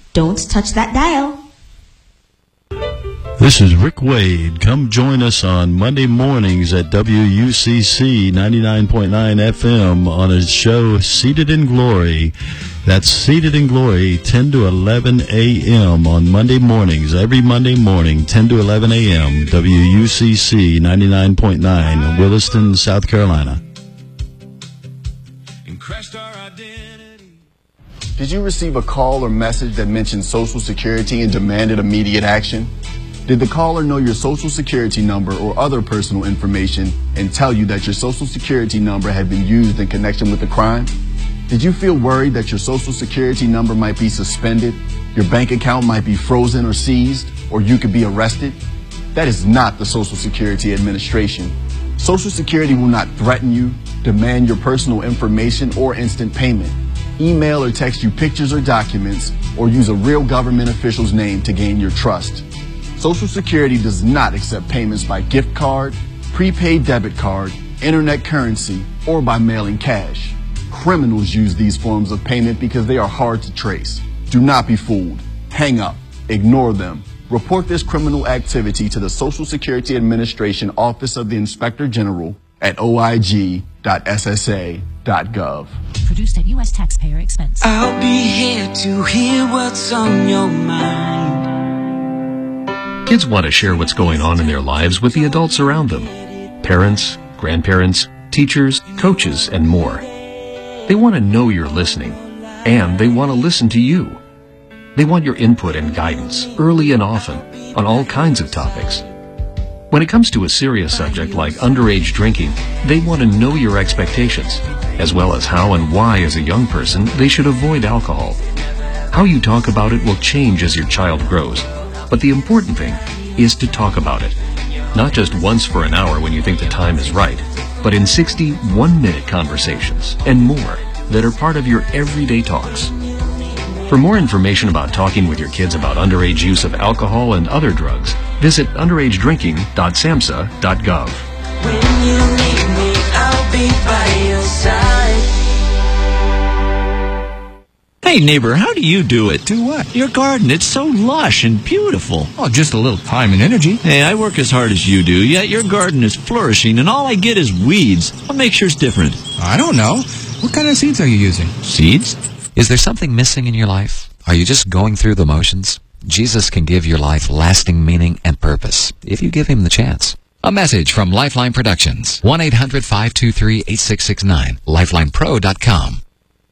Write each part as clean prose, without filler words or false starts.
Don't touch that dial. This is Rick Wade. Come join us on Monday mornings at WUCC 99.9 FM on a show, Seated in Glory. That's Seated in Glory, 10 to 11 a.m. on Monday mornings. Every Monday morning, 10 to 11 a.m., WUCC 99.9, Williston, South Carolina. Did you receive a call or message that mentioned Social Security and demanded immediate action? Did the caller know your Social Security number or other personal information and tell you that your Social Security number had been used in connection with the crime? Did you feel worried that your Social Security number might be suspended, your bank account might be frozen or seized, or you could be arrested? That is not the Social Security Administration. Social Security will not threaten you, demand your personal information, or instant payment, email or text you pictures or documents, or use a real government official's name to gain your trust. Social Security does not accept payments by gift card, prepaid debit card, internet currency, or by mailing cash. Criminals use these forms of payment because they are hard to trace. Do not be fooled. Hang up. Ignore them. Report this criminal activity to the Social Security Administration Office of the Inspector General at oig.ssa.gov. Produced at U.S. taxpayer expense. I'll be here to hear what's on your mind. Kids want to share what's going on in their lives with the adults around them. Parents, grandparents, teachers, coaches, and more. They want to know you're listening, and they want to listen to you. They want your input and guidance, early and often, on all kinds of topics. When it comes to a serious subject like underage drinking, they want to know your expectations, as well as how and why as a young person they should avoid alcohol. How you talk about it will change as your child grows. But the important thing is to talk about it. Not just once for an hour when you think the time is right, but in 60 one-minute conversations and more that are part of your everyday talks. For more information about talking with your kids about underage use of alcohol and other drugs, visit underagedrinking.samhsa.gov. When you need me, I'll be by your side. Hey, neighbor, how do you do it? Do what? Your garden. It's so lush and beautiful. Oh, just a little time and energy. Hey, I work as hard as you do, yet your garden is flourishing, and all I get is weeds. What makes yours different? I don't know. What kind of seeds are you using? Seeds? Is there something missing in your life? Are you just going through the motions? Jesus can give your life lasting meaning and purpose if you give him the chance. A message from Lifeline Productions. 1-800-523-8669. LifelinePro.com.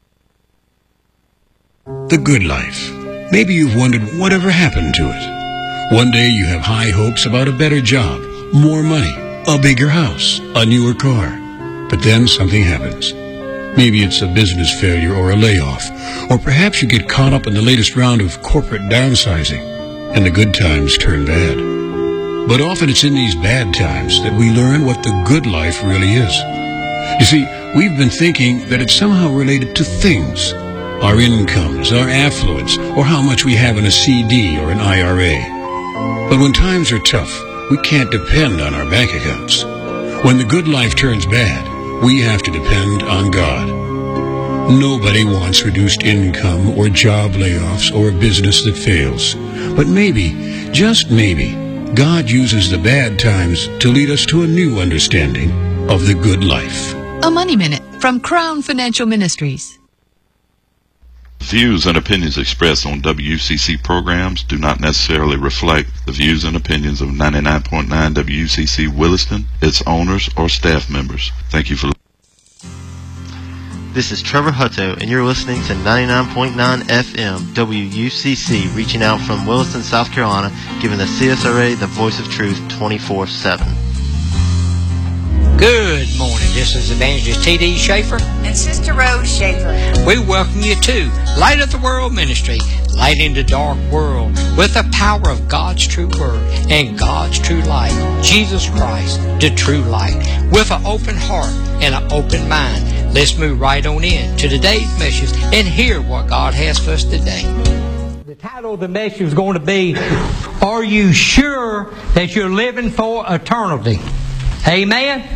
The good life. Maybe you've wondered whatever happened to it. One day you have high hopes about a better job, more money, a bigger house, a newer car. But then something happens. Maybe it's a business failure or a layoff, or perhaps you get caught up in the latest round of corporate downsizing, and the good times turn bad. But often it's in these bad times that we learn what the good life really is. You see, we've been thinking that it's somehow related to things. Our incomes, our affluence, or how much we have in a CD or an IRA. But when times are tough, we can't depend on our bank accounts. When the good life turns bad, we have to depend on God. Nobody wants reduced income or job layoffs or a business that fails. But maybe, just maybe, God uses the bad times to lead us to a new understanding of the good life. A Money Minute from Crown Financial Ministries. Views and opinions expressed on WCC programs do not necessarily reflect the views and opinions of 99.9 WCC Williston, its owners, or staff members. Thank you for listening. This is Trevor Hutto, and you're listening to 99.9 FM WUCC, reaching out from Williston, South Carolina, giving the CSRA the voice of truth 24/7. Good morning. This is Evangelist T.D. Schaefer and Sister Rose Schaefer. We welcome you to Light of the World Ministry, lighting the dark world with the power of God's true word and God's true light, Jesus Christ, the true light. With an open heart and an open mind, let's move right on in to today's message and hear what God has for us today. The title of the message is going to be, Are You Sure That You're Living for Eternity? Amen?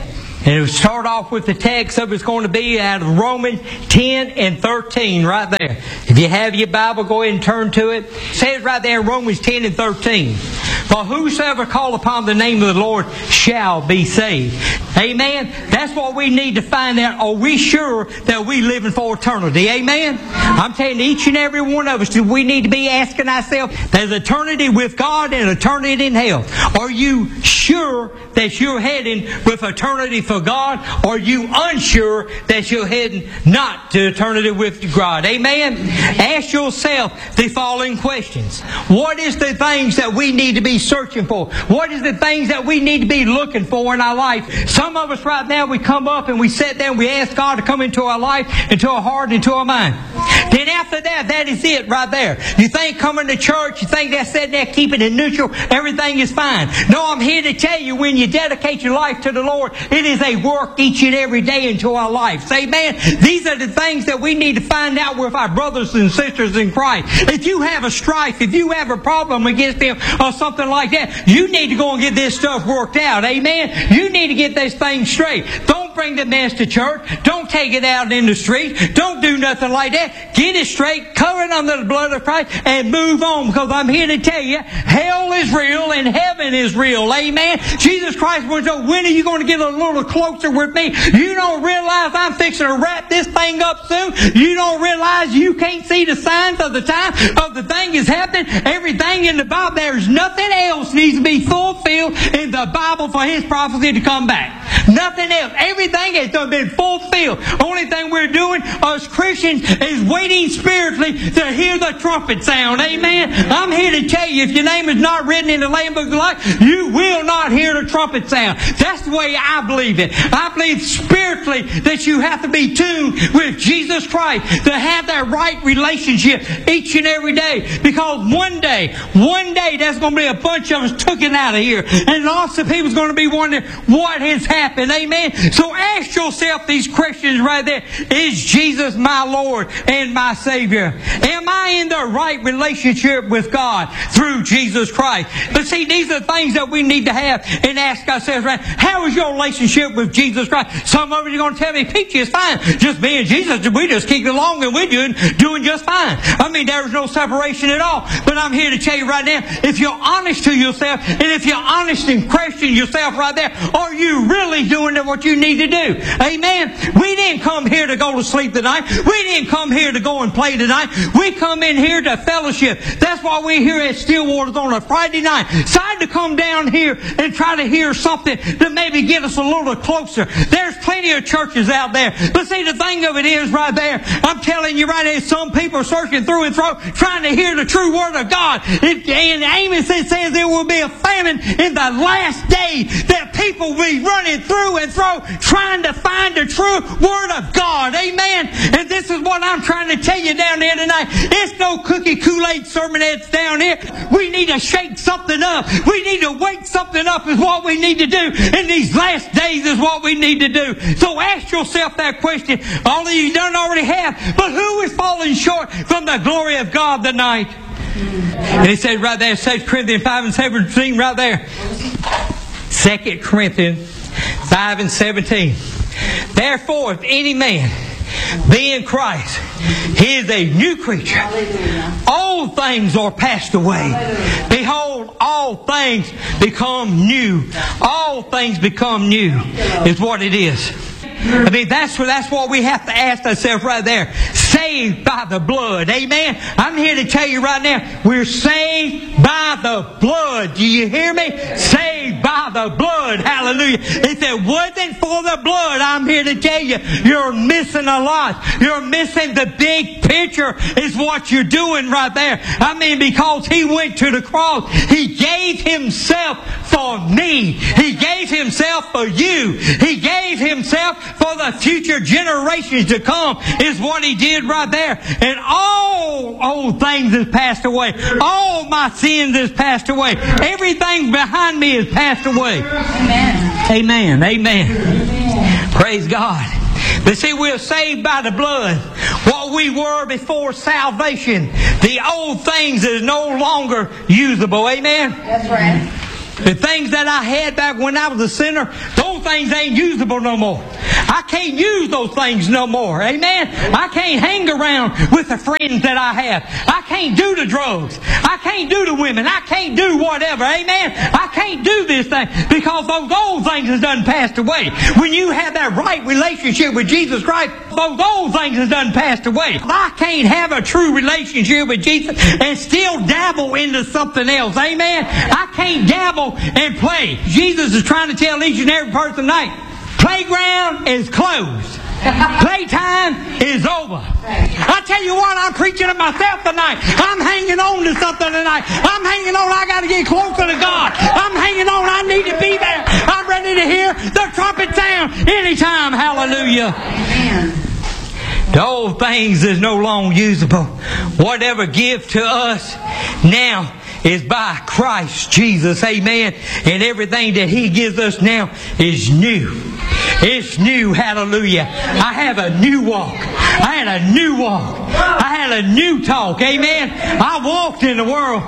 And it would start off with the text of it's going to be out of Romans 10 and 13 right there. If you have your Bible, go ahead and turn to it. It says right there in Romans 10 and 13. For whosoever call upon the name of the Lord shall be saved. Amen. That's what we need to find out. Are we sure that we living for eternity? Amen. I'm telling each and every one of us, we need to be asking ourselves, there's eternity with God and eternity in hell. Are you sure that you're heading with eternity for God? Or are you unsure that you're heading not to eternity with God? Amen. Ask yourself the following questions. What is the things that we need to be searching for? What is the things that we need to be looking for in our life? Some of us right now, we come up and we sit there and we ask God to come into our life, into our heart, into our mind. Then after that, that is it right there. You think coming to church, you think that's sitting there keeping it neutral, everything is fine. No, I'm here to tell you, when you dedicate your life to the Lord, it is a work each and every day into our lives. Amen. These are the things that we need to find out with our brothers and sisters in Christ. If you have a strife, if you have a problem against them or something like that, you need to go and get this stuff worked out. Amen. You need to get this thing straight. Don't bring the mess to church. Don't take it out in the street. Don't do nothing like that. Get it straight, cover it under the blood of Christ, and move on. Because I'm here to tell you, hell is real and heaven is real. Amen. Jesus Christ wants to know, when are you going to get a little closer with me? You don't realize I'm fixing to wrap this thing up soon. You don't realize you can't see the signs of the time of the thing is happening. Everything in the Bible, there's nothing else needs to be fulfilled in the Bible for His prophecy to come back. Nothing else. Everything has done been fulfilled. Only thing we're doing as Christians is waiting spiritually to hear the trumpet sound. Amen. I'm here to tell you, if your name is not written in the Lamb Book of Life, you will not hear the trumpet sound. That's the way I believe it. I believe spiritually that you have to be tuned with Jesus Christ to have that right relationship each and every day. Because one day, there's going to be a bunch of us taken out of here. And lots of people's going to be wondering what has happened. Amen. So ask yourself these questions right there. Is Jesus my Lord and my Savior? Am I in the right relationship with God through Jesus Christ? But see, these are things that we need to have and ask ourselves, right? How is your relationship with Jesus Christ? Some of you are going to tell me, Peachy, it's fine. Just me and Jesus, we just keep along and we're doing just fine. I mean, there's no separation at all. But I'm here to tell you right now, if you're honest to yourself and if you're honest and question yourself right there, are you really doing what you need to do? Amen. We didn't come here to go to sleep tonight. We didn't come here to go and play tonight. We come in here to fellowship. That's why we're here at Stillwater's on a Friday night. Decided to come down here and try to hear something that maybe get us a little closer. There's plenty of churches out there. But see, the thing of it is right there, I'm telling you right now, some people are searching through and through trying to hear the true word of God. And Amos says there will be a famine in the last day that people will be running through and through trying to find the true word of God. Amen. And this is what I'm trying to tell you down there tonight. It's no cookie Kool-Aid sermonettes down here. We need to shake something up. We need to wake something up is what we need to do. In these last days is what we need to do. So ask yourself that question. All of you don't already have. But who is falling short from the glory of God tonight? And he said right there, 2 Corinthians 5 and 17 right there. 2 Corinthians 5 and 17. Therefore, if any man be in Christ, he is a new creature. Old things are passed away. Behold, all things become new. All things become new is what it is. I mean, that's what we have to ask ourselves right there. Saved by the blood. Amen. I'm here to tell you right now, we're saved by the blood. Do you hear me? Saved by the blood. Hallelujah. If it wasn't for the blood, I'm here to tell you, you're missing a lot. You're missing the big picture is what you're doing right there. I mean, because He went to the cross, He gave Himself for me. He gave Himself for you. He gave Himself for the future generations to come is what He did right there. And all old things has passed away. All my sins has passed away. Everything behind me has passed away. Amen. Amen. Amen. Praise God. But see, we're saved by the blood. What we were before salvation, the old things is no longer usable. Amen. That's right. The things that I had back when I was a sinner, those old things ain't usable no more. I can't use those things no more. Amen. I can't hang around with the friends that I have. I can't do the drugs. I can't do the women. I can't do whatever. Amen. I can't do this thing because those old things has done passed away. When you have that right relationship with Jesus Christ, those old things has done passed away. I can't have a true relationship with Jesus and still dabble into something else. Amen. I can't dabble and play. Jesus is trying to tell each and every person tonight, playground is closed. Playtime is over. I tell you what, I'm preaching to myself tonight. I'm hanging on to something tonight. I'm hanging on. I got to get closer to God. I'm hanging on. I need to be there. I'm ready to hear the trumpet sound anytime. Hallelujah. Amen. The old things is no longer usable. Whatever gives to us now is by Christ Jesus. Amen. And everything that He gives us now is new. It's new. Hallelujah. I have a new walk. I had a new walk. I had a new talk. Amen. I walked in the world.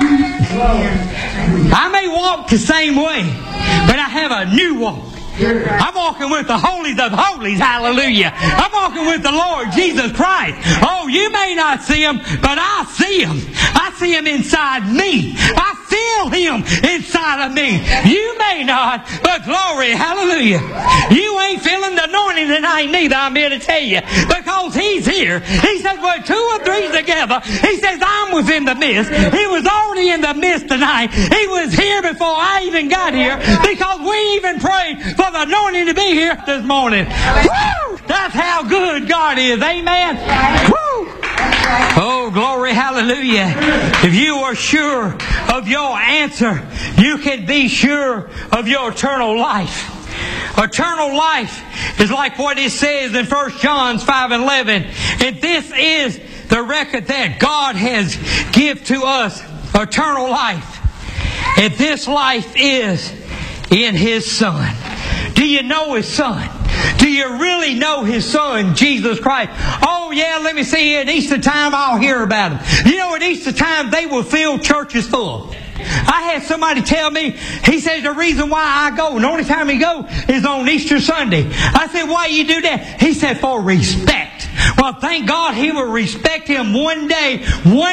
I may walk the same way, but I have a new walk. I'm walking with the holies of holies. Hallelujah. I'm walking with the Lord Jesus Christ. Oh, you may not see Him, but I see Him. I see Him inside me. I feel Him inside of me. You may not, but glory. Hallelujah. You ain't feeling the anointing tonight neither, I'm here to tell you. Because He's here. He says, well, 2 or 3 together. He says, I was in the midst. He was already in the midst tonight. He was here before I even got here. Because we even prayed for the anointing to be here this morning. Woo! That's how good God is. Amen. Woo! Oh, glory, hallelujah. If you are sure of your answer, you can be sure of your eternal life. Eternal life is like what it says in 1 John 5:11. And this is the record that God has given to us, eternal life. And this life is in His Son. Do you know His Son? Do you really know His Son, Jesus Christ? Oh, yeah, let me see. At Easter time, I'll hear about Him. You know, at Easter time, they will fill churches full. I had somebody tell me, he says, the reason why I go, and the only time he go is on Easter Sunday. I said, why you do that? He said, for respect. Well, thank God He will respect Him one day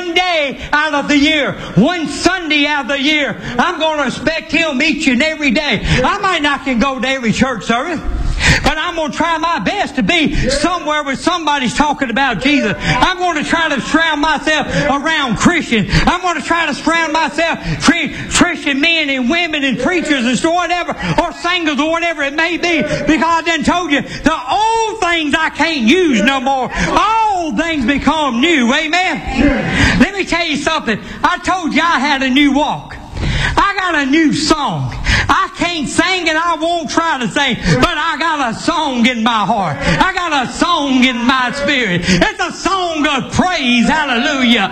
out of the year, one Sunday out of the year. I'm going to respect Him each and every day. I might not can go to every church service, but I'm going to try my best to be somewhere where somebody's talking about Jesus. I'm going to try to surround myself around Christians. I'm going to try to surround myself Christian men and women and preachers and so whatever, or singers or whatever it may be. Because I done told you, the old things I can't use no more. All things become new. Amen. Let me tell you something. I told you I had a new walk. I got a new song. I can't sing and I won't try to sing, but I got a song in my heart. I got a song in my spirit. It's a song of praise. Hallelujah.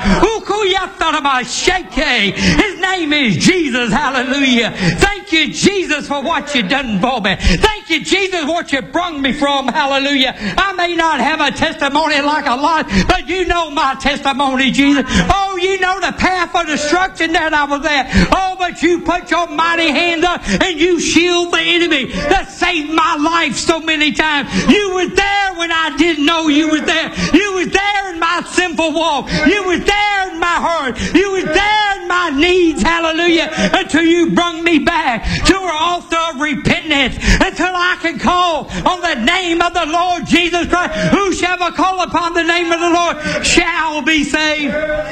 His name is Jesus. Hallelujah. Thank you, Jesus, for what you done for me. Thank you, Jesus, what you brung me from. Hallelujah. I may not have a testimony like a lot, but you know my testimony, Jesus. Oh, you know the path of destruction that I was at. Oh, but you put your mighty hand up and you shield the enemy that saved my life so many times. You were there when I didn't know you were there. You were there in my sinful walk. You were there in my hurt. You were there in my needs. Hallelujah. Until you brought me back to an altar of repentance. Until I can call on the name of the Lord Jesus Christ. Whosoever call upon the name of the Lord shall be saved.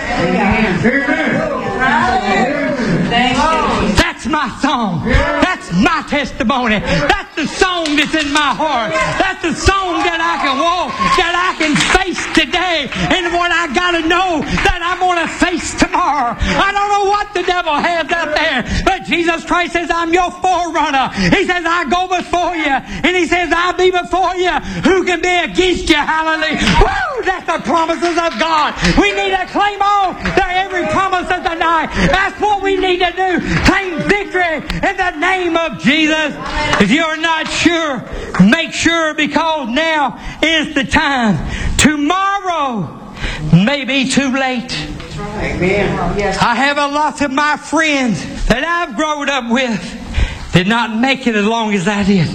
That's my song. That's my testimony. That's the song that's in my heart. That's the song that I can walk, that I can face today, and what I got to know that I'm going to face tomorrow. I don't know what the devil has out there, but Jesus Christ says, I'm your forerunner. He says, I go before you, and He says, I'll be before you. Who can be against you? Hallelujah. Woo! That's the promises of God. We need to claim on to every promise of the night. That's what we need to do. Claim victory in the name of Jesus. If you're not sure, make sure, because now is the time. Tomorrow may be too late. I have a lot of my friends that I've grown up with did not make it as long as I did.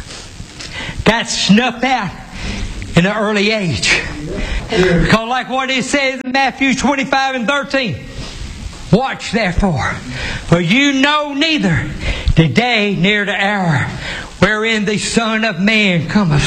Got snuffed out in an early age. Because like what it says in Matthew 25:13, watch therefore, for you know neither the day nor the hour wherein the Son of Man cometh.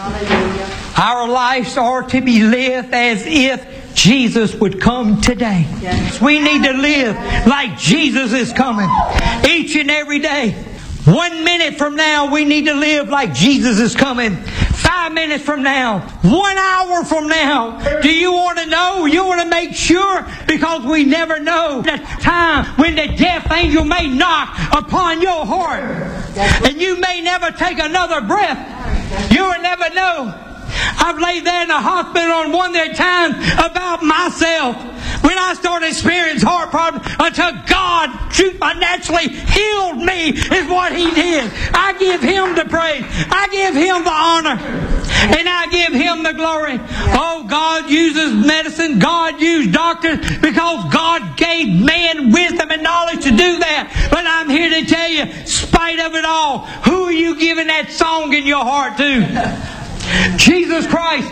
Our lives are to be lived as if Jesus would come today. We need to live like Jesus is coming each and every day. 1 minute from now, we need to live like Jesus is coming. 5 minutes from now, 1 hour from now. Do you want to know? You want to make sure? Because we never know the time when the death angel may knock upon your heart. And you may never take another breath. You will never know. I've laid there in the hospital on one of their times about myself. When I started experiencing heart problems, until God supernaturally healed me is what He did. I give Him the praise. I give Him the honor. And I give Him the glory. Oh, God uses medicine. God used doctors because God gave man wisdom and knowledge to do that. But I'm here to tell you, in spite of it all, who are you giving that song in your heart to? Jesus Christ,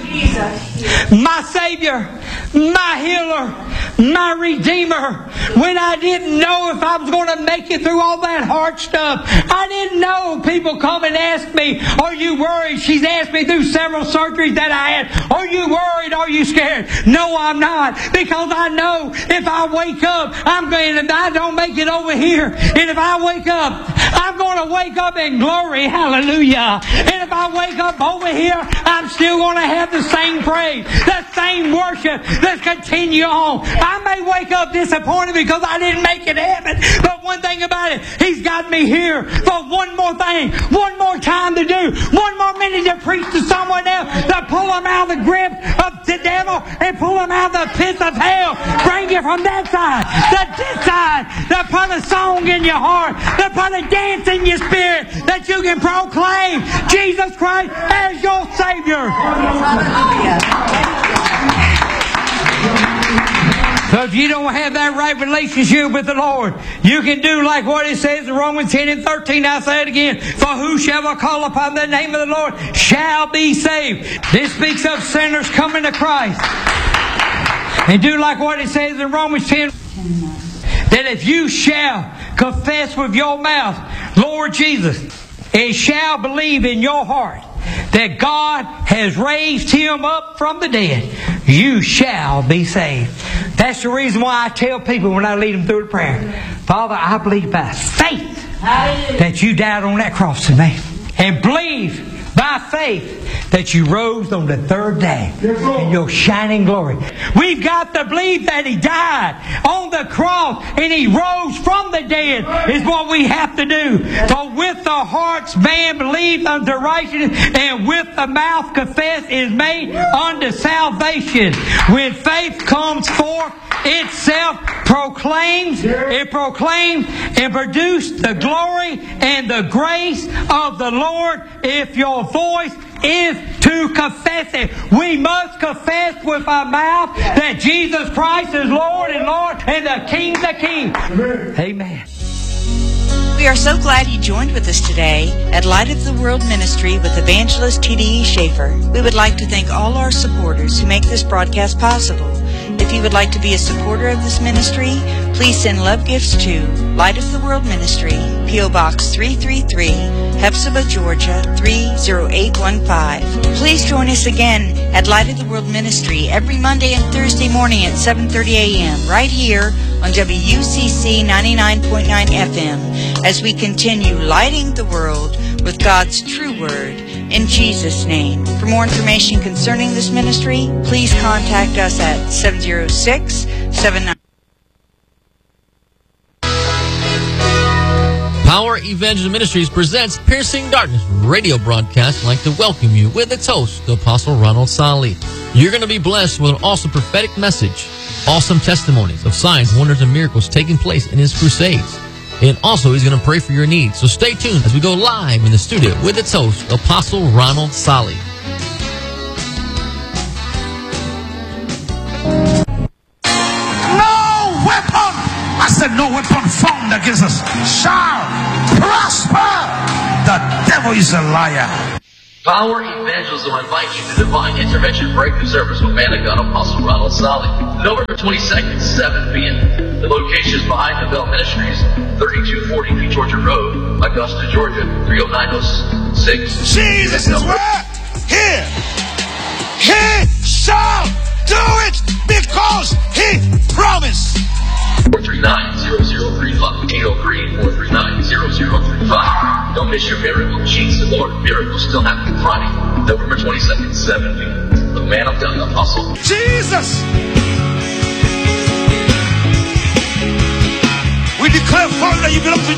my Savior, my healer, my Redeemer. When I didn't know if I was going to make it through all that hard stuff, I didn't know. People come and ask me, are you worried? She's asked me through several surgeries that I had, are you worried? Are you scared? No, I'm not. Because I know if I wake up, if I don't make it over here, and if I wake up, I'm going to wake up in glory. Hallelujah. And if I wake up over here, I'm still going to have the same praise, the same worship. Let's continue on. I may wake up disappointed because I didn't make it happen. But one thing about it, He's got me here for one more thing, one more time to do, one more minute to preach to someone else, to pull them out of the grip of the devil and pull them out of the pits of hell. Bring you from that side to this side, to put a song in your heart, to put a dance in your spirit, that you can proclaim Jesus Christ as your Savior. So if you don't have that right relationship with the Lord, you can do like what it says in Romans 10:13. I say it again. For who shall call upon the name of the Lord shall be saved. This speaks of sinners coming to Christ. And do like what it says in Romans 10. That if you shall confess with your mouth, Lord Jesus, and shall believe in your heart that God has raised Him up from the dead, you shall be saved. That's the reason why I tell people when I lead them through the prayer, Father, I believe by faith that you died on that cross for me. And believe by faith that you rose on the third day in your shining glory. We've got to believe that He died on the cross and He rose from the dead is what we have to do. For with the hearts man believes unto righteousness, and with the mouth confess is made unto salvation. When faith comes forth, itself proclaims and produces the glory and the grace of the Lord. If your voice is to confess it, we must confess with our mouth that Jesus Christ is Lord and Lord and the King's the King. Amen. We are so glad you joined with us today at Light of the World Ministry with Evangelist T.D.E. Schaefer. We would like to thank all our supporters who make this broadcast possible. If you would like to be a supporter of this ministry, please send love gifts to Light of the World Ministry, P.O. Box 333, Hepzibah, Georgia 30815. Please join us again at Light of the World Ministry every Monday and Thursday morning at 7:30 a.m. right here on WUCC 99.9 FM as we continue lighting the world with God's true word in Jesus' name. For more information concerning this ministry, please contact us at 706-79. Power Evangel Ministries presents Piercing Darkness radio broadcast. I'd like to welcome you with its host, the Apostle Ronald Sali. You're going to be blessed with an awesome prophetic message, awesome testimonies of signs, wonders, and miracles taking place in his crusades. And also, he's going to pray for your needs. So stay tuned as we go live in the studio with its host, Apostle Ronald Sali. No weapon formed against us shall prosper. devil is a liar. Power Evangelism invites you to Divine Intervention Breakthrough Service with Man of God Apostle Ronald Solly, November 22nd, 7 p.m. The location is behind the Bell Ministries, 3240 New Georgia Road, Augusta, Georgia, 30906. Jesus is where? Here. He shall do it because he promised. 439-0035, 803-439-0035. Don't miss your miracle. Jesus the Lord. Miracles still happening Friday, November 22nd, 7 p.m. The Man of God Apostle. Jesus! We declare, Father, that you belong to